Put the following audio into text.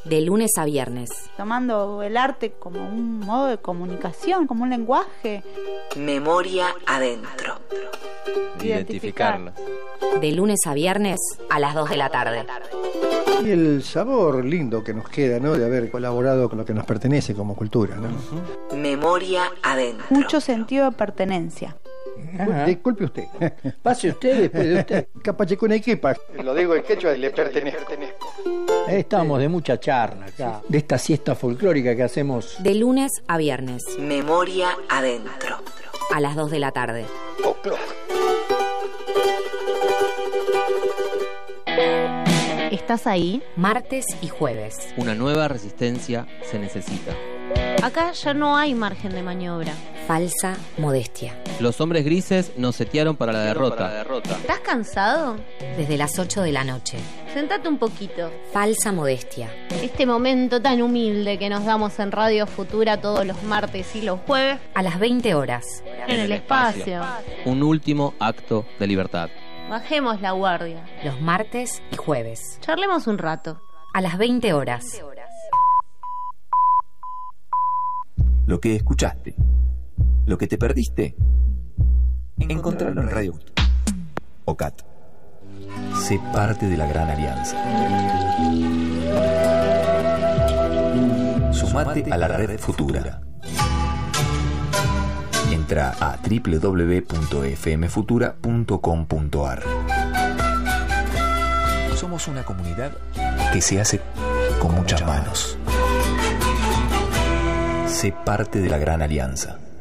De lunes a viernes. Tomando el arte como un modo de comunicación, como un lenguaje. Memoria adentro. Identificarlas. De lunes a viernes a las 2 de la tarde. Y el sabor lindo que nos queda, ¿no? De haber colaborado con lo que nos pertenece como cultura, ¿no? Memoria adentro. Mucho sentido de pertenencia. Disculpe usted. Pase usted después de usted. Capachecunequipa. Lo digo en quechua y le pertenezco. Estamos de mucha charla acá, de esta siesta folclórica que hacemos. De lunes a viernes. Memoria adentro. A las 2 de la tarde. ¿Estás ahí? Martes y jueves. Una nueva resistencia se necesita. Acá ya no hay margen de maniobra. Falsa modestia. Los hombres grises nos setearon para la derrota. ¿Estás cansado? Desde las 8 de la noche. Sentate un poquito. Falsa modestia. Este momento tan humilde que nos damos en Radio Futura todos los martes y los jueves. A las 20 horas. En el espacio. Un último acto de libertad. Bajemos la guardia. Los martes y jueves. Charlemos un rato. A las 20 horas. Lo que escuchaste, lo que te perdiste, encontrarlo en Radio OCAT. Sé parte de la gran alianza. Sumate a la red Futura. Entra a www.fmfutura.com.ar. Somos una comunidad que se hace con muchas manos. Sé parte de la gran alianza.